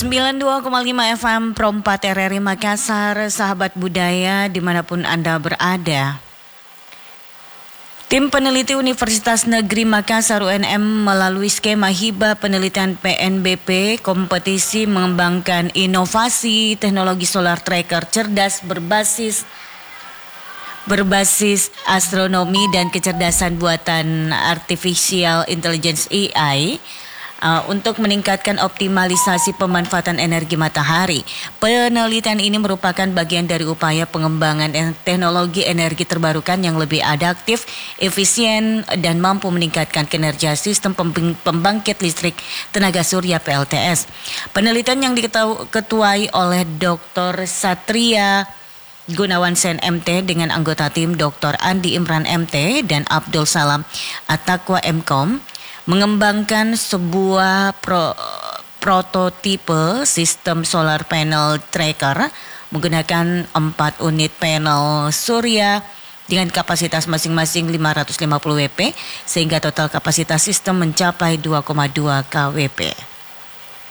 92,5 FM Pro 4 RRI Makassar, sahabat budaya dimanapun Anda berada. Tim peneliti Universitas Negeri Makassar UNM melalui skema hibah penelitian PNBP kompetisi mengembangkan inovasi teknologi solar tracker cerdas berbasis astronomi dan kecerdasan buatan artificial intelligence AI untuk meningkatkan optimalisasi pemanfaatan energi matahari. Penelitian ini merupakan bagian dari upaya pengembangan teknologi energi terbarukan yang lebih adaptif, efisien, dan mampu meningkatkan kinerja sistem pembangkit listrik tenaga surya PLTS. Penelitian yang diketuai oleh Dr. Satria Gunawan Sen MT dengan anggota tim Dr. Andi Imran MT dan Abdul Salam Atakwa MKOM mengembangkan sebuah prototipe sistem solar panel tracker menggunakan 4 unit panel surya dengan kapasitas masing-masing 550 WP sehingga total kapasitas sistem mencapai 2,2 kWp.